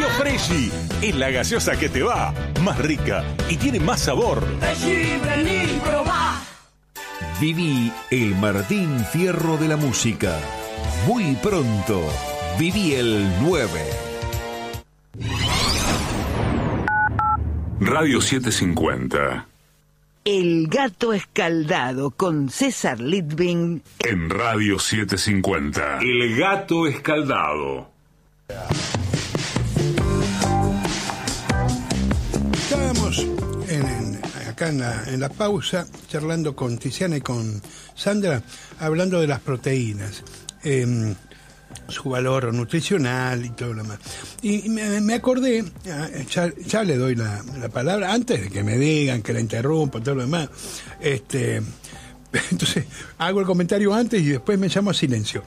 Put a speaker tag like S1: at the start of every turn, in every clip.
S1: Freshy es la gaseosa que te va, más rica y tiene más sabor.
S2: Freshy, vení, probá.
S3: Viví el Martín Fierro de la música. Muy pronto, viví el 9.
S4: Radio 750.
S5: El gato escaldado con César Litvin.
S4: En Radio 750. El gato escaldado.
S6: Estábamos acá en la pausa charlando con Tiziana y con Sandra, hablando de las proteínas, su valor nutricional y todo lo demás. Y me acordé, ya le doy la palabra, antes de que me digan que la interrumpo, todo lo demás, entonces hago el comentario antes y después me llamo a silencio.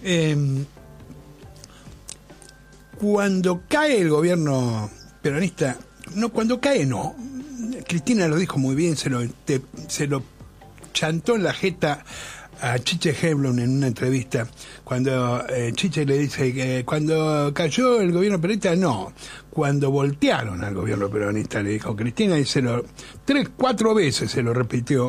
S6: Cuando cae el gobierno peronista, Cristina lo dijo muy bien, se lo chantó en la jeta a Chiche Hemblum en una entrevista, cuando Chiche le dice que cuando cayó el gobierno peronista, no, cuando voltearon al gobierno peronista, le dijo Cristina, y 3-4 veces se lo repitió.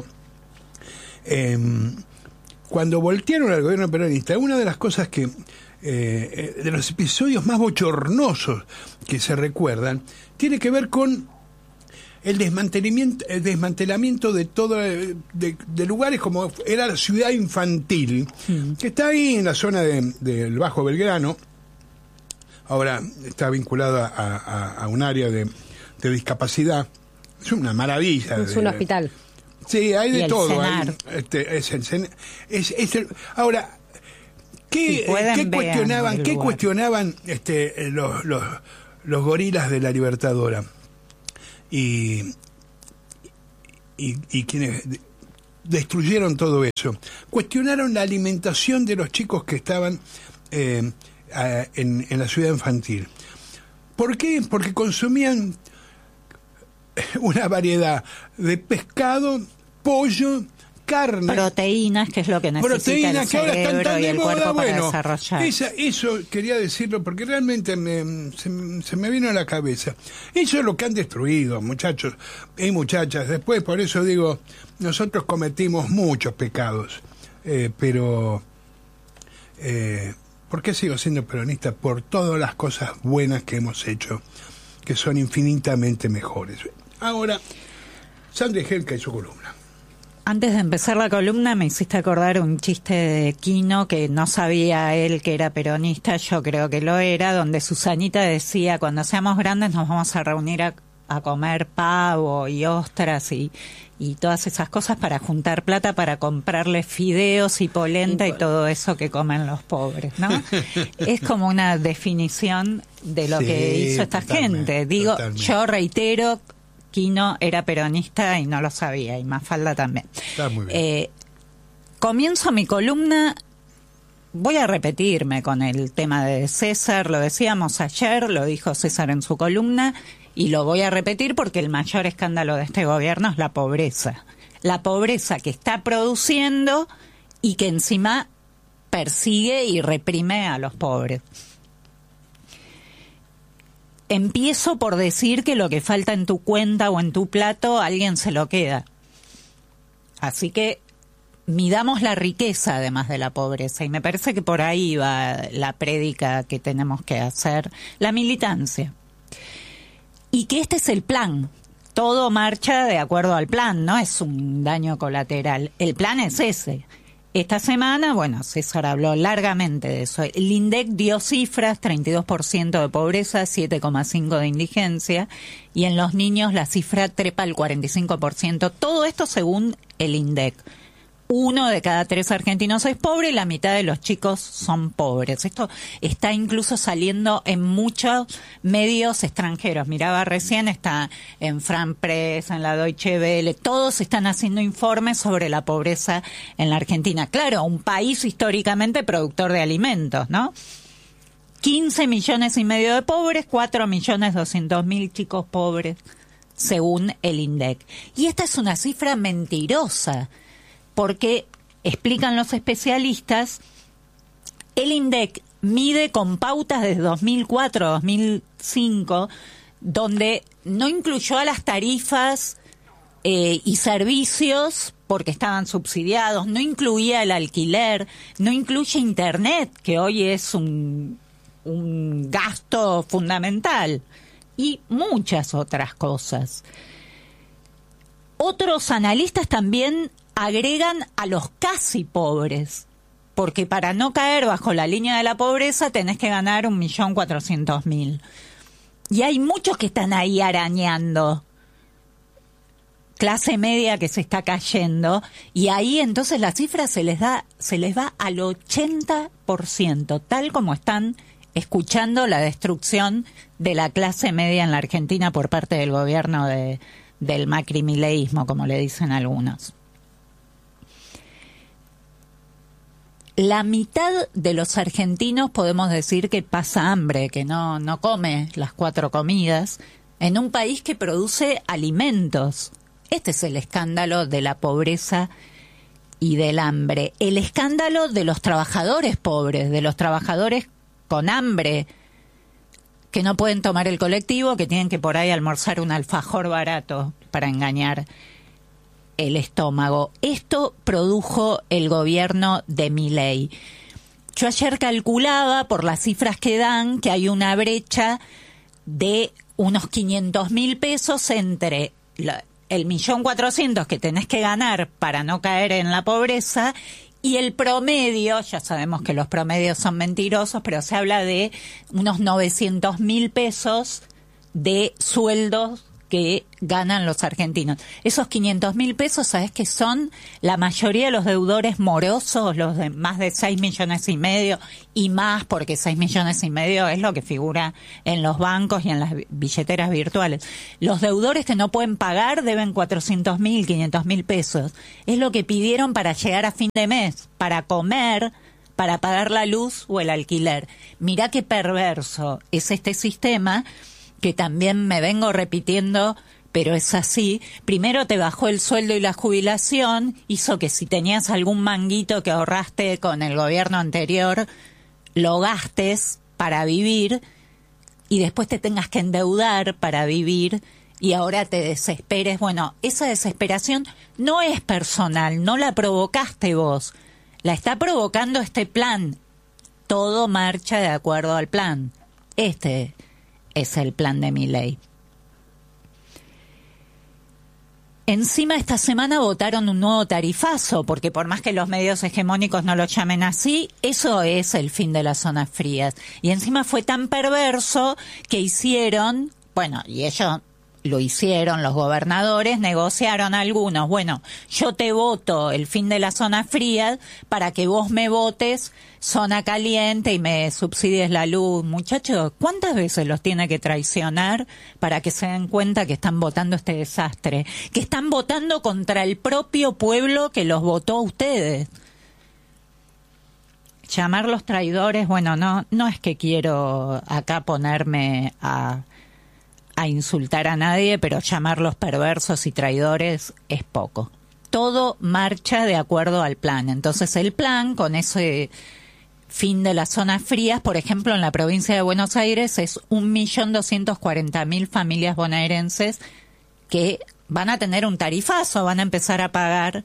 S6: Cuando voltearon al gobierno peronista, una de las cosas que de los episodios más bochornosos que se recuerdan tiene que ver con el desmantelamiento de todo de lugares como era la ciudad infantil, que está ahí en la zona del Bajo Belgrano. Ahora está vinculado a un área de discapacidad. Es una maravilla.
S7: Es un hospital.
S6: Sí, hay de todo. Ahora, ¿qué cuestionaban los gorilas de la Libertadora? Y quienes destruyeron todo eso. Cuestionaron la alimentación de los chicos que estaban en la ciudad infantil. ¿Por qué? Porque consumían una variedad de pescado, pollo, carne,
S8: proteínas, que es lo que necesita el cerebro y el cuerpo para desarrollar.
S6: Eso quería decirlo porque realmente se me vino a la cabeza. Eso es lo que han destruido, muchachos y muchachas. Después, por eso digo, nosotros cometimos muchos pecados, pero ¿por qué sigo siendo peronista? Por todas las cosas buenas que hemos hecho, que son infinitamente mejores. Ahora, Sandra Helka y su columna.
S8: Antes de empezar la columna me hiciste acordar un chiste de Quino que no sabía él que era peronista, yo creo que lo era, donde Susanita decía, cuando seamos grandes nos vamos a reunir a comer pavo y ostras y todas esas cosas para juntar plata para comprarle fideos y polenta y todo eso que comen los pobres, ¿no? Es como una definición de lo que hizo esta gente. Digo, yo reitero, Quino era peronista y no lo sabía, y Mafalda también.
S6: Está muy bien.
S8: Comienzo mi columna, voy a repetirme con el tema de César, lo decíamos ayer, lo dijo César en su columna, y lo voy a repetir porque el mayor escándalo de este gobierno es la pobreza. La pobreza que está produciendo y que encima persigue y reprime a los pobres. Empiezo por decir que lo que falta en tu cuenta o en tu plato, alguien se lo queda. Así que midamos la riqueza además de la pobreza. Y me parece que por ahí va la prédica que tenemos que hacer, la militancia. Y que este es el plan. Todo marcha de acuerdo al plan, no es un daño colateral. El plan es ese. Esta semana, bueno, César habló largamente de eso. El INDEC dio cifras, 32% de pobreza, 7,5% de indigencia, y en los niños la cifra trepa al 45%. Todo esto según el INDEC. 1 de cada 3 argentinos es pobre y la mitad de los chicos son pobres. Esto está incluso saliendo en muchos medios extranjeros. Miraba recién, está en Fran Press, en la Deutsche Welle, todos están haciendo informes sobre la pobreza en la Argentina. Claro, un país históricamente productor de alimentos, ¿no? 15 millones y medio de pobres, 4.200.000 chicos pobres, según el INDEC. Y esta es una cifra mentirosa, porque, explican los especialistas, el INDEC mide con pautas desde 2004, 2005, donde no incluyó a las tarifas y servicios porque estaban subsidiados, no incluía el alquiler, no incluye Internet, que hoy es un gasto fundamental, y muchas otras cosas. Otros analistas también agregan a los casi pobres, porque para no caer bajo la línea de la pobreza tenés que ganar 1.400.000. Y hay muchos que están ahí arañando. Clase media que se está cayendo, y ahí entonces la cifra se les va al 80%, tal como están escuchando la destrucción de la clase media en la Argentina por parte del gobierno del macrimileísmo, como le dicen algunos. La mitad de los argentinos podemos decir que pasa hambre, que no come las 4 comidas, en un país que produce alimentos. Este es el escándalo de la pobreza y del hambre. El escándalo de los trabajadores pobres, de los trabajadores con hambre, que no pueden tomar el colectivo, que tienen que por ahí almorzar un alfajor barato para engañar el estómago. Esto produjo el gobierno de Milei. Yo ayer calculaba, por las cifras que dan, que hay una brecha de unos 500.000 pesos entre el 1.400.000 que tenés que ganar para no caer en la pobreza y el promedio. Ya sabemos que los promedios son mentirosos, pero se habla de unos 900.000 pesos de sueldos que ganan los argentinos. Esos 500.000 pesos, ¿sabés qué son? La mayoría de los deudores morosos, los de más de 6,5 millones y más, porque 6,5 millones es lo que figura en los bancos y en las billeteras virtuales. Los deudores que no pueden pagar deben 400.000, 500.000 pesos. Es lo que pidieron para llegar a fin de mes, para comer, para pagar la luz o el alquiler. Mirá qué perverso es este sistema, que también me vengo repitiendo, pero es así. Primero te bajó el sueldo y la jubilación, hizo que si tenías algún manguito que ahorraste con el gobierno anterior, lo gastes para vivir, y después te tengas que endeudar para vivir, y ahora te desesperes. Bueno, esa desesperación no es personal, no la provocaste vos, la está provocando este plan. Todo marcha de acuerdo al plan. Este es el plan de Milei. Encima esta semana votaron un nuevo tarifazo, porque por más que los medios hegemónicos no lo llamen así, eso es el fin de las zonas frías. Y encima fue tan perverso que hicieron, bueno, y ellos lo hicieron, los gobernadores negociaron algunos, bueno, yo te voto el fin de las zonas frías para que vos me votes zona caliente y me subsidies la luz. Muchachos, ¿cuántas veces los tiene que traicionar para que se den cuenta que están votando este desastre? Que están votando contra el propio pueblo que los votó a ustedes. Llamarlos traidores, bueno, no es que quiero acá ponerme a insultar a nadie, pero llamarlos perversos y traidores es poco. Todo marcha de acuerdo al plan. Entonces el plan, con ese fin de las zonas frías, por ejemplo, en la provincia de Buenos Aires, es 1.240.000 familias bonaerenses que van a tener un tarifazo, van a empezar a pagar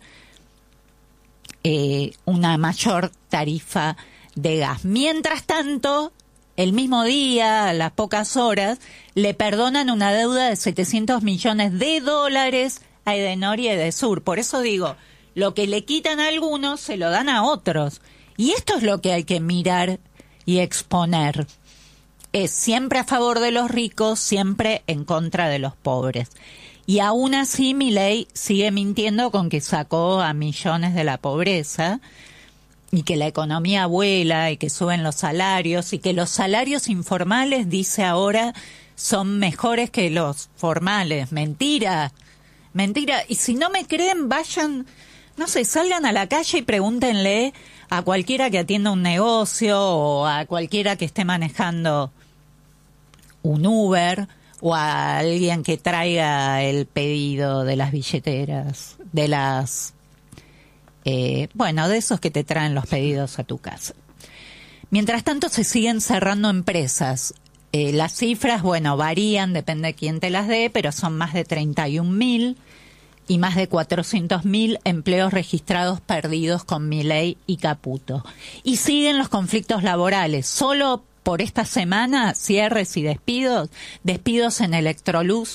S8: una mayor tarifa de gas. Mientras tanto, el mismo día, a las pocas horas, le perdonan una deuda de $700 millones a Edenor y Edesur. Por eso digo, lo que le quitan a algunos se lo dan a otros. Y esto es lo que hay que mirar y exponer. Es siempre a favor de los ricos, siempre en contra de los pobres. Y aún así Milei sigue mintiendo con que sacó a millones de la pobreza, y que la economía vuela, y que suben los salarios, y que los salarios informales, dice ahora, son mejores que los formales. Mentira, mentira. Y si no me creen, vayan, no sé, salgan a la calle y pregúntenle a cualquiera que atienda un negocio, o a cualquiera que esté manejando un Uber, o a alguien que traiga el pedido de las billeteras, de las... de esos que te traen los pedidos a tu casa. Mientras tanto se siguen cerrando empresas. Las cifras, bueno, varían, depende de quién te las dé, pero son más de 31.000 y más de 400.000 empleos registrados perdidos con Milei y Caputo. Y siguen los conflictos laborales. Solo por esta semana, cierres y despidos en Electrolux,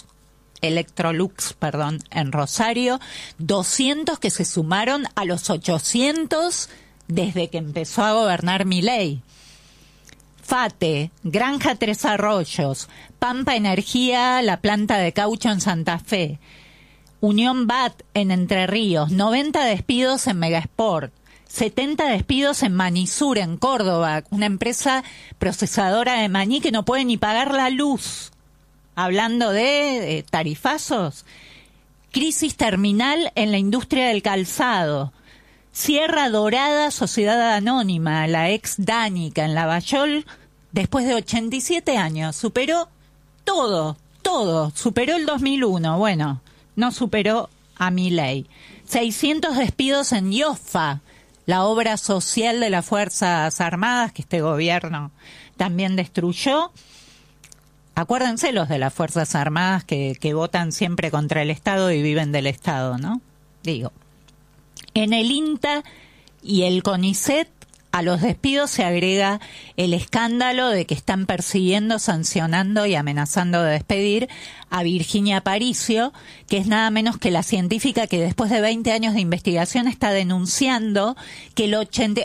S8: en Rosario, 200 que se sumaron a los 800 desde que empezó a gobernar Milei. FATE, Granja Tres Arroyos, Pampa Energía, la planta de caucho en Santa Fe, Unión BAT en Entre Ríos, 90 despidos en Megasport, 70 despidos en Manisur, en Córdoba, una empresa procesadora de maní que no puede ni pagar la luz. Hablando de tarifazos, crisis terminal en la industria del calzado, Sierra Dorada, Sociedad Anónima, la ex Dánica en Lavallol, después de 87 años, superó todo, superó el 2001, bueno, no superó a Milei. 600 despidos en IOFA, la obra social de las Fuerzas Armadas que este gobierno también destruyó. Acuérdense los de las Fuerzas Armadas que votan siempre contra el Estado y viven del Estado, ¿no? Digo. En el INTA y el CONICET a los despidos se agrega el escándalo de que están persiguiendo, sancionando y amenazando de despedir a Virginia Aparicio, que es nada menos que la científica que después de 20 años de investigación está denunciando que el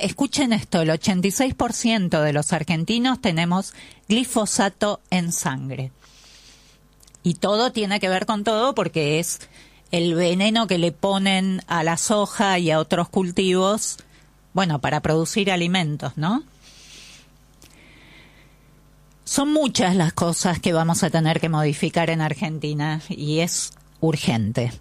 S8: 86% de los argentinos tenemos glifosato en sangre. Y todo tiene que ver con todo porque es el veneno que le ponen a la soja y a otros cultivos, bueno, para producir alimentos, ¿no? Son muchas las cosas que vamos a tener que modificar en Argentina y es urgente.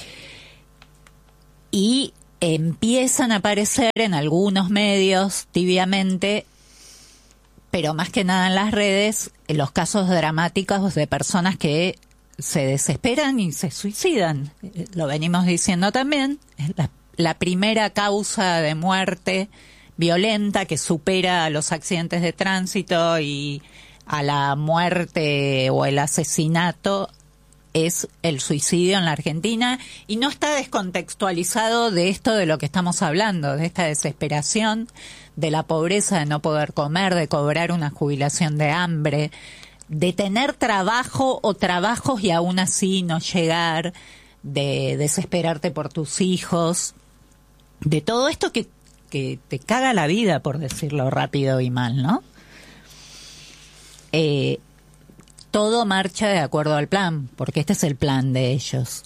S8: Y empiezan a aparecer en algunos medios, tibiamente, pero más que nada en las redes, los casos dramáticos de personas que se desesperan y se suicidan. Lo venimos diciendo también, es la primera causa de muerte violenta que supera a los accidentes de tránsito y a la muerte o el asesinato es el suicidio en la Argentina, y no está descontextualizado de esto de lo que estamos hablando, de esta desesperación, de la pobreza, de no poder comer, de cobrar una jubilación de hambre, de tener trabajo o trabajos y aún así no llegar, de desesperarte por tus hijos, de todo esto que te caga la vida, por decirlo rápido y mal, ¿no? Todo marcha de acuerdo al plan, porque este es el plan de ellos.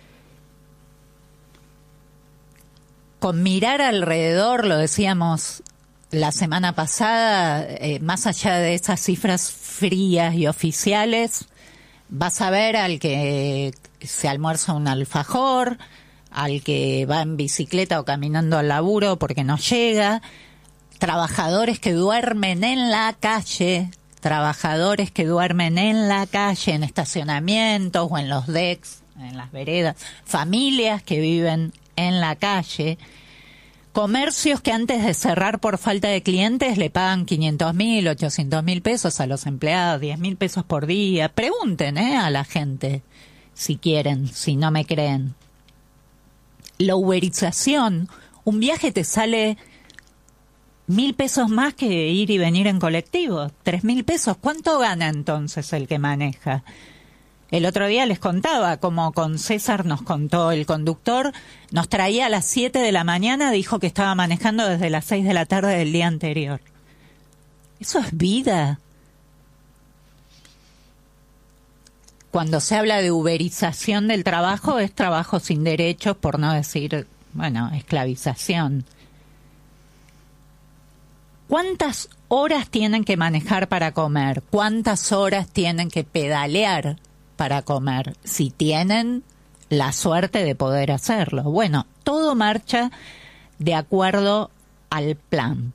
S8: Con mirar alrededor, lo decíamos la semana pasada, más allá de esas cifras frías y oficiales, vas a ver al que se almuerza un alfajor, al que va en bicicleta o caminando al laburo porque no llega, trabajadores que duermen en la calle, en estacionamientos o en los decks, en las veredas, familias que viven en la calle, comercios que antes de cerrar por falta de clientes le pagan 500.000, 800.000 pesos a los empleados, 10.000 pesos por día. Pregunten a la gente si quieren, si no me creen. La uberización, un viaje te sale 1.000 pesos más que ir y venir en colectivo, 3.000 pesos. ¿Cuánto gana entonces el que maneja? El otro día les contaba, como con César nos contó el conductor, nos traía a las 7 de la mañana, dijo que estaba manejando desde las 6 de la tarde del día anterior. ¿Eso es vida? Cuando se habla de uberización del trabajo, es trabajo sin derechos, por no decir, bueno, esclavización. ¿Cuántas horas tienen que manejar para comer? ¿Cuántas horas tienen que pedalear para comer? Si tienen la suerte de poder hacerlo. Bueno, todo marcha de acuerdo al plan.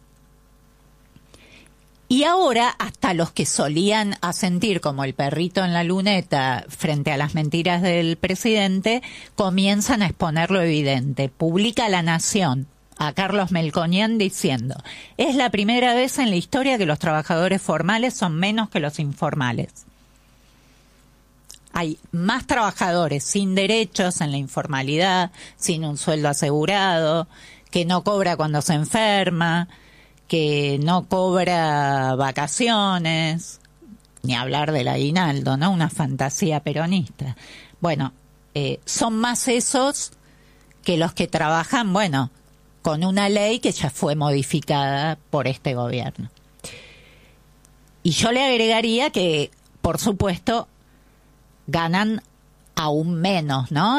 S8: Y ahora hasta los que solían asentir como el perrito en la luneta frente a las mentiras del presidente comienzan a exponer lo evidente. Publica La Nación a Carlos Melconian diciendo: es la primera vez en la historia que los trabajadores formales son menos que los informales. Hay más trabajadores sin derechos en la informalidad, sin un sueldo asegurado, que no cobra cuando se enferma, que no cobra vacaciones, ni hablar del aguinaldo, ¿no? Una fantasía peronista. Bueno, son más esos que los que trabajan, bueno, con una ley que ya fue modificada por este gobierno. Y yo le agregaría que, por supuesto, ganan aún menos, ¿no?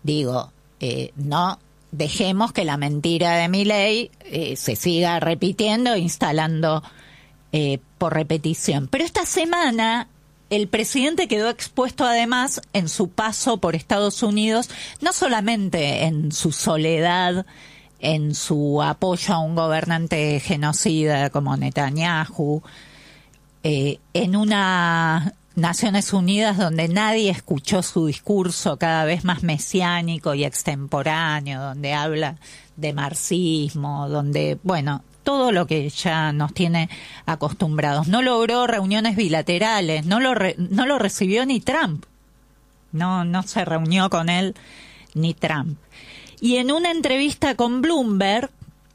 S8: No dejemos que la mentira de Milei se siga repitiendo e instalando por repetición. Pero esta semana el presidente quedó expuesto además en su paso por Estados Unidos, no solamente en su soledad, en su apoyo a un gobernante genocida como Netanyahu, en una Naciones Unidas donde nadie escuchó su discurso cada vez más mesiánico y extemporáneo, donde habla de marxismo, donde, bueno, todo lo que ya nos tiene acostumbrados. No logró reuniones bilaterales, no lo recibió ni Trump. No se reunió con él ni Trump. Y en una entrevista con Bloomberg,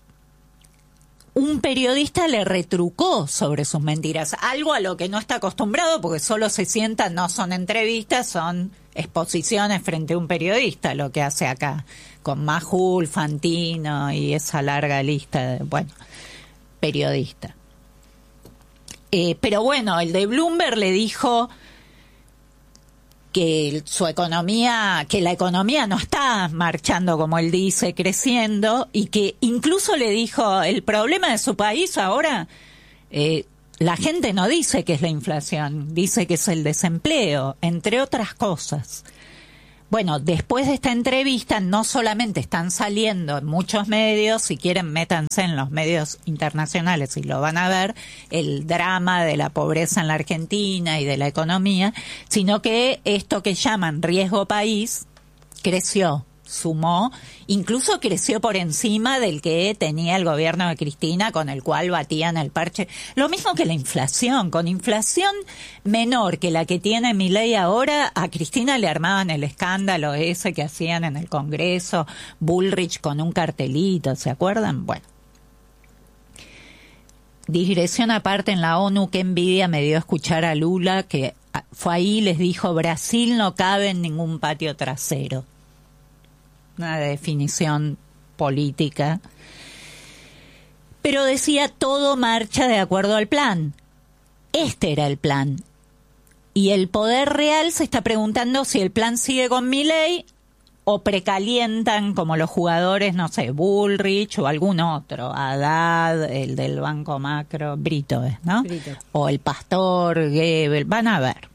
S8: un periodista le retrucó sobre sus mentiras, algo a lo que no está acostumbrado porque solo se sienta, no son entrevistas, son exposiciones frente a un periodista, lo que hace acá, con Majul, Fantino y esa larga lista de, bueno, periodistas. Pero bueno, el de Bloomberg le dijo que la economía no está marchando como él dice, creciendo, y que incluso le dijo, el problema de su país ahora, la gente no dice que es la inflación, dice que es el desempleo, entre otras cosas. Bueno, después de esta entrevista no solamente están saliendo en muchos medios, si quieren métanse en los medios internacionales y lo van a ver, el drama de la pobreza en la Argentina y de la economía, sino que esto que llaman riesgo país creció, sumó, incluso creció por encima del que tenía el gobierno de Cristina, con el cual batían el parche. Lo mismo que la inflación, con inflación menor que la que tiene Milei ahora, a Cristina le armaban el escándalo ese que hacían en el Congreso, Bullrich con un cartelito, ¿se acuerdan? Bueno. Digresión aparte, en la ONU, qué envidia me dio escuchar a Lula, que fue ahí y les dijo, Brasil no cabe en ningún patio trasero. Una definición política. Pero decía, todo marcha de acuerdo al plan. Este era el plan. Y el poder real se está preguntando si el plan sigue con Milei o precalientan como los jugadores, no sé, Bullrich o algún otro, Haddad, el del Banco Macro, Brito, ¿no? Brito. O el Pastor, Goebbels, van a ver.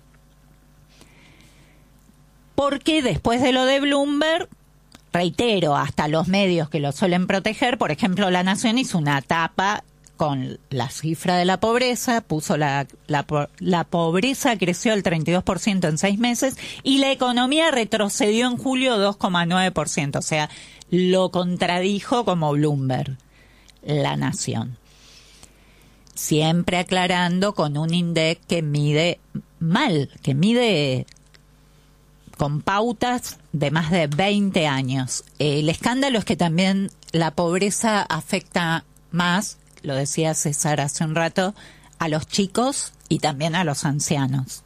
S8: Porque después de lo de Bloomberg, reitero, hasta los medios que lo suelen proteger, por ejemplo, La Nación hizo una tapa con la cifra de la pobreza, puso la pobreza creció al 32% en 6 meses y la economía retrocedió en julio 2,9%, o sea, lo contradijo como Bloomberg, La Nación. Siempre aclarando con un INDEC que mide mal, que mide con pautas de más de 20 años. El escándalo es que también la pobreza afecta más, lo decía César hace un rato, a los chicos y también a los ancianos.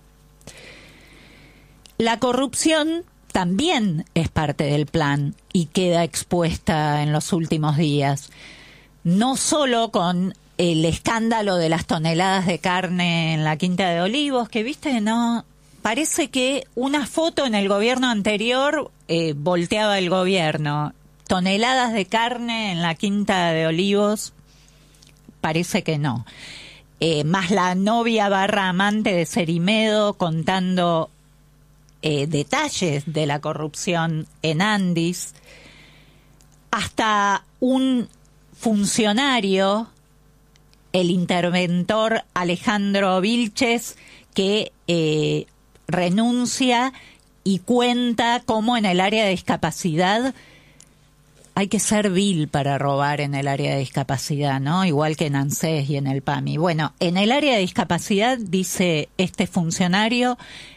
S8: La corrupción también es parte del plan y queda expuesta en los últimos días. No solo con el escándalo de las toneladas de carne en la Quinta de Olivos, que viste, no... Parece que una foto en el gobierno anterior volteaba el gobierno. Toneladas de carne en la Quinta de Olivos, parece que no. Más la novia / amante de Cerimedo contando detalles de la corrupción en Andis. Hasta un funcionario, el interventor Alejandro Vilches, que renuncia y cuenta cómo en el área de discapacidad hay que ser vil para robar en el área de discapacidad, ¿no? Igual que en ANSES y en el PAMI. Bueno, en el área de discapacidad, dice este funcionario,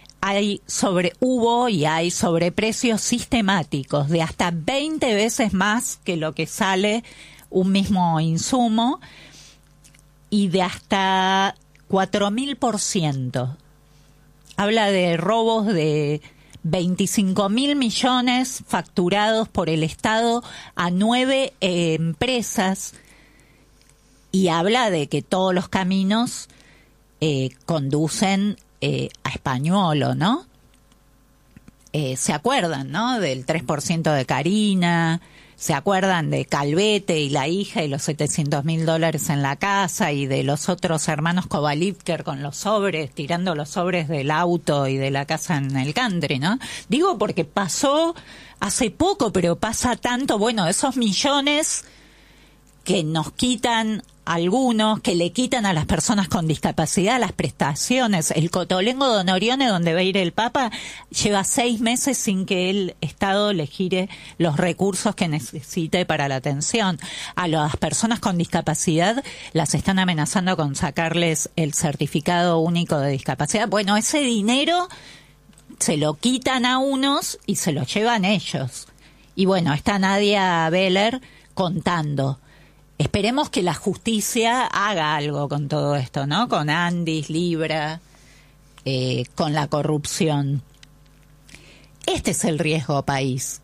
S8: hubo y hay sobreprecios sistemáticos de hasta 20 veces más que lo que sale un mismo insumo y de hasta 4.000%. Habla de robos de 25.000 millones facturados por el Estado a 9 empresas y habla de que todos los caminos conducen a Españolo, ¿no? Se acuerdan, ¿no? Del 3% de Karina, se acuerdan de Calvete y la hija y los $700.000 en la casa y de los otros hermanos Kovalivker con los sobres, tirando los sobres del auto y de la casa en el country, ¿no? Digo porque pasó hace poco, pero pasa tanto, bueno, esos millones que nos quitan algunos, que le quitan a las personas con discapacidad las prestaciones. El Cotolengo de Onorione, donde va a ir el Papa, lleva 6 meses sin que el Estado le gire los recursos que necesite para la atención. A las personas con discapacidad las están amenazando con sacarles el certificado único de discapacidad. Bueno, ese dinero se lo quitan a unos y se lo llevan ellos. Y bueno, está Nadia Beller contando. Esperemos que la justicia haga algo con todo esto, ¿no? Con Andis, Libra, con la corrupción. Este es el riesgo país.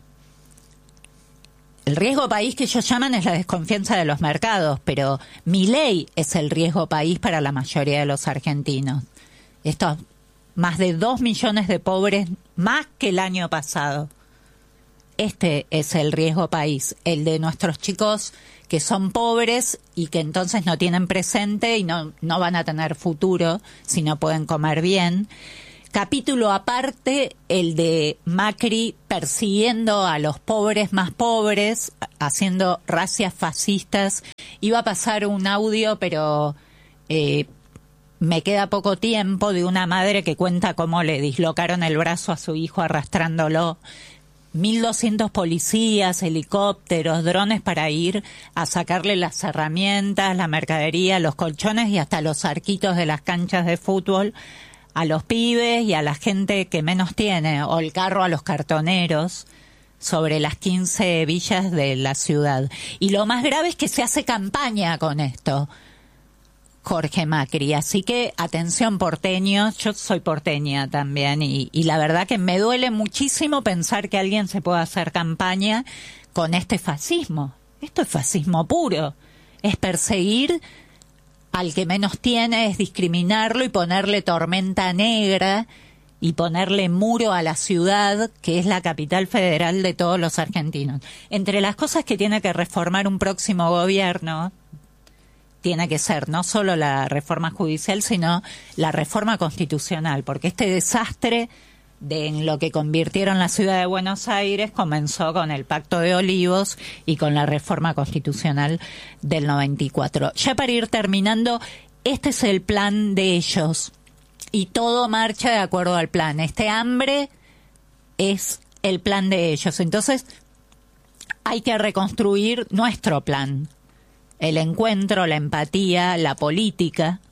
S8: El riesgo país que ellos llaman es la desconfianza de los mercados, pero Milei es el riesgo país para la mayoría de los argentinos. Estos más de 2 millones de pobres, más que el año pasado. Este es el riesgo país, el de nuestros chicos que son pobres y que entonces no tienen presente y no van a tener futuro si no pueden comer bien. Capítulo aparte, el de Macri persiguiendo a los pobres más pobres, haciendo racias fascistas. Iba a pasar un audio, pero me queda poco tiempo, de una madre que cuenta cómo le dislocaron el brazo a su hijo arrastrándolo. 1.200 policías, helicópteros, drones para ir a sacarle las herramientas, la mercadería, los colchones y hasta los arquitos de las canchas de fútbol a los pibes y a la gente que menos tiene, o el carro a los cartoneros, sobre las 15 villas de la ciudad. Y lo más grave es que se hace campaña con esto, Jorge Macri. Así que atención, porteños, yo soy porteña también y la verdad que me duele muchísimo pensar que alguien se pueda hacer campaña con este fascismo. Esto es fascismo puro, es perseguir al que menos tiene, es discriminarlo y ponerle tormenta negra y ponerle muro a la ciudad, que es la capital federal de todos los argentinos. Entre las cosas que tiene que reformar un próximo gobierno, tiene que ser no solo la reforma judicial, sino la reforma constitucional, porque este desastre en lo que convirtieron la ciudad de Buenos Aires comenzó con el Pacto de Olivos y con la reforma constitucional del 94. Ya para ir terminando, este es el plan de ellos y todo marcha de acuerdo al plan. Este hambre es el plan de ellos. Entonces hay que reconstruir nuestro plan. El encuentro, la empatía, la política.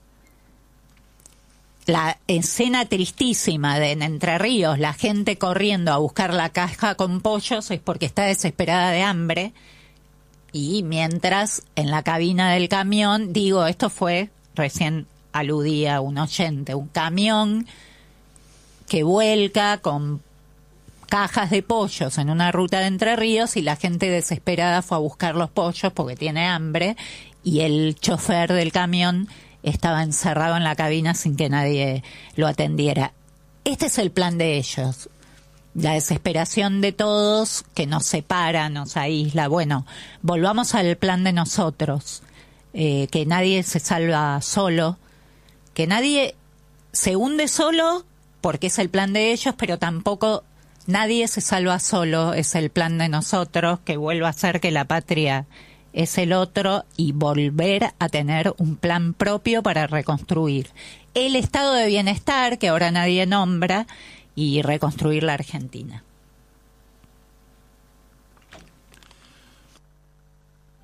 S8: La escena tristísima de en Entre Ríos, la gente corriendo a buscar la caja con pollos es porque está desesperada de hambre. Y mientras en la cabina del camión, digo, esto fue, recién aludía a un oyente, un camión que vuelca con cajas de pollos en una ruta de Entre Ríos y la gente desesperada fue a buscar los pollos porque tiene hambre y el chofer del camión estaba encerrado en la cabina sin que nadie lo atendiera. Este es el plan de ellos. La desesperación de todos que nos separa, nos aísla. Bueno, volvamos al plan de nosotros. Que nadie se salva solo. Que nadie se hunde solo porque es el plan de ellos, pero tampoco nadie se salva solo. Es el plan de nosotros, que vuelva a ser que la patria es el otro y volver a tener un plan propio para reconstruir el estado de bienestar que ahora nadie nombra y reconstruir la Argentina.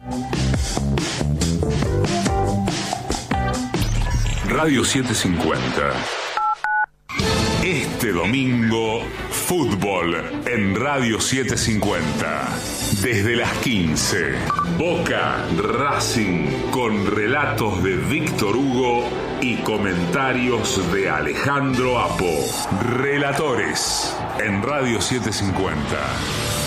S4: Radio 750. Este domingo, fútbol en Radio 750. Desde las 15. Boca Racing con relatos de Víctor Hugo y comentarios de Alejandro Apo. Relatores en Radio 750.